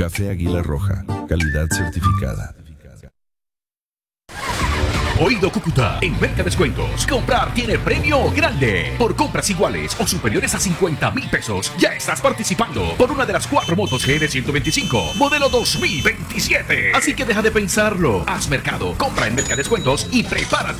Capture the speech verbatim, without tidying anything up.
Café Águila Roja, calidad certificada. Oído Cúcuta, en Mercadescuentos, comprar tiene premio grande. Por compras iguales o superiores a cincuenta mil pesos, ya estás participando por una de las cuatro motos G N ciento veinticinco, modelo dos mil veintisiete. Así que deja de pensarlo, haz mercado, compra en Mercadescuentos y prepárate